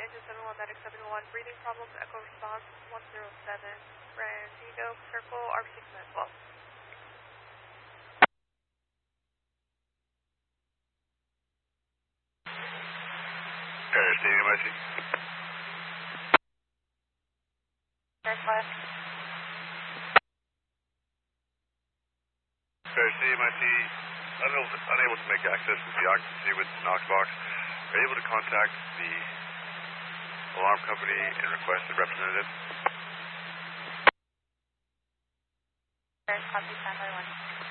engine 71, medic 71, breathing problems, echo response 107, Brandigo Circle, RP6 minutes 12. Paris, CMIC. Paris 5. Paris, CMIC, unable to make access to the occupancy with Knox box. Are you able to contact the alarm company and request a representative? Paris, copy, standby 1.